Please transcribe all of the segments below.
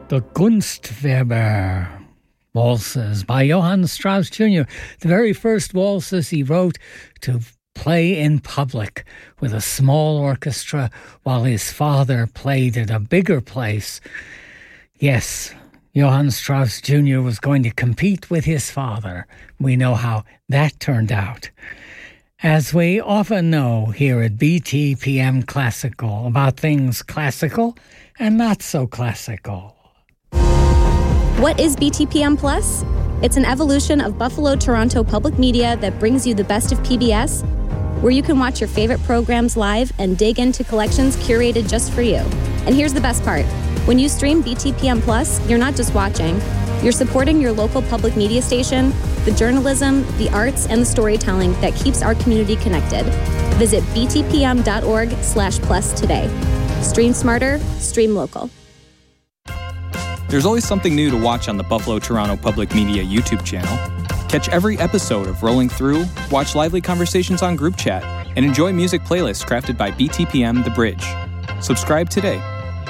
The Kunstwerber waltzes by Johann Strauss Jr., the very first waltzes he wrote to play in public with a small orchestra while his father played at a bigger place. Yes, Johann Strauss Jr. was going to compete with his father. We know how that turned out. As we often know here at BTPM Classical, about things classical and not so classical. What is BTPM Plus? It's an evolution of Buffalo Toronto Public Media that brings you the best of PBS, where you can watch your favorite programs live and dig into collections curated just for you. And here's the best part. When you stream BTPM Plus, you're not just watching. You're supporting your local public media station, the journalism, the arts, and the storytelling that keeps our community connected. Visit btpm.org/plus today. Stream smarter, stream local. There's always something new to watch on the Buffalo Toronto Public Media YouTube channel. Catch every episode of Rolling Through, watch lively conversations on group chat, and enjoy music playlists crafted by BTPM The Bridge. Subscribe today.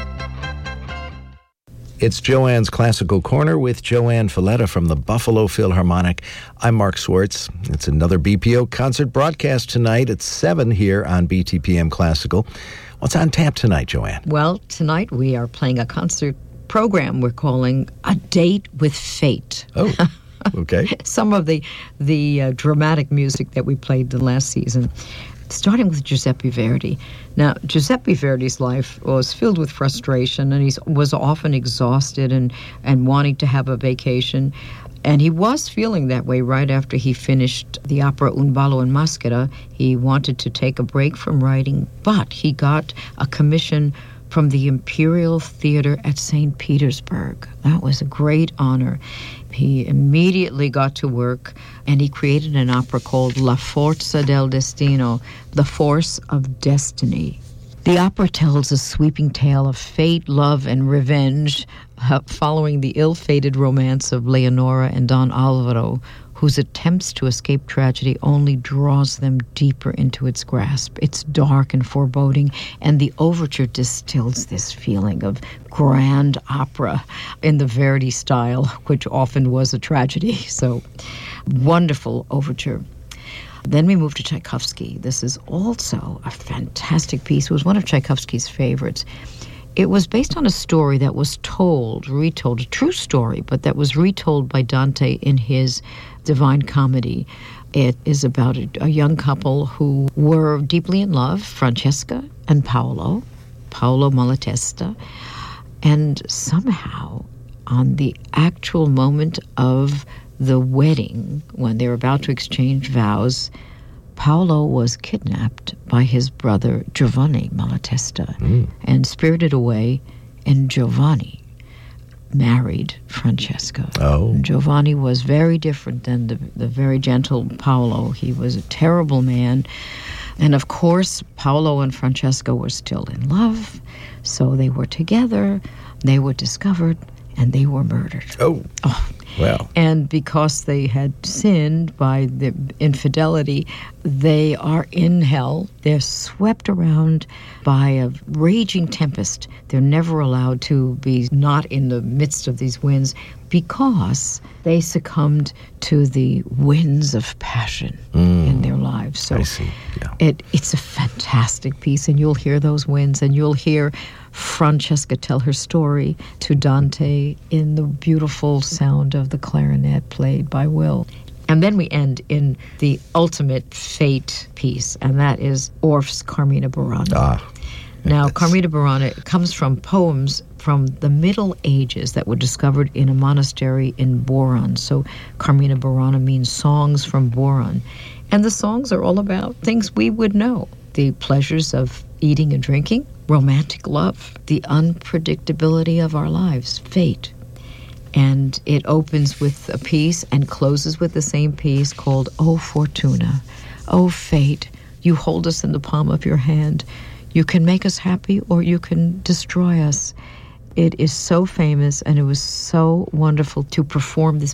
It's Joanne's Classical Corner with Joanne Falletta from the Buffalo Philharmonic. I'm Mark Swartz. It's another BPO concert broadcast tonight at 7 here on BTPM Classical. What's on tap tonight, Joanne? Well, tonight we are playing a concert program we're calling A Date with Fate. Oh, okay. Some of the dramatic music that we played the last season, starting with Giuseppe Verdi. Now, Giuseppe Verdi's life was filled with frustration, and he was often exhausted and wanting to have a vacation. And he was feeling that way right after he finished the opera Un ballo in maschera. He wanted to take a break from writing, but he got a commission from the Imperial Theater at St. Petersburg. That was a great honor. He immediately got to work, and he created an opera called La Forza del Destino, The Force of Destiny. The opera tells a sweeping tale of fate, love, and revenge, following the ill-fated romance of Leonora and Don Alvaro, whose attempts to escape tragedy only draws them deeper into its grasp. It's dark and foreboding, and the overture distills this feeling of grand opera in the Verdi style, which often was a tragedy. So, wonderful overture. Then we move to Tchaikovsky. This is also a fantastic piece. It was one of Tchaikovsky's favorites. It was based on a story that was retold, a true story, but that was retold by Dante in his Divine Comedy. It is about a young couple who were deeply in love, Francesca and Paolo Malatesta, and somehow on the actual moment of the wedding, when they were about to exchange vows, Paolo was kidnapped by his brother Giovanni Malatesta and spirited away, and Giovanni married Francesca. Oh. Giovanni was very different than the very gentle Paolo. He was a terrible man. And of course, Paolo and Francesca were still in love, so they were together, they were discovered, and they were murdered. Oh. Well. And because they had sinned by the infidelity, they are in hell. They're swept around by a raging tempest. They're never allowed to be not in the midst of these winds because they succumbed to the winds of passion in their lives. So I see. Yeah. It's a fantastic piece, and you'll hear those winds, and you'll hear Francesca tell her story to Dante in the beautiful sound of the clarinet played by Will. And then we end in the ultimate fate piece, and that is Orff's Carmina Burana. Now, Carmina Burana comes from poems from the Middle Ages that were discovered in a monastery in Boron. So Carmina Burana means songs from Boron. And the songs are all about things we would know. The pleasures of eating and drinking, romantic love, the unpredictability of our lives, fate. And it opens with a piece and closes with the same piece called O Fortuna. O fate, you hold us in the palm of your hand. You can make us happy or you can destroy us. It is so famous, and it was so wonderful to perform this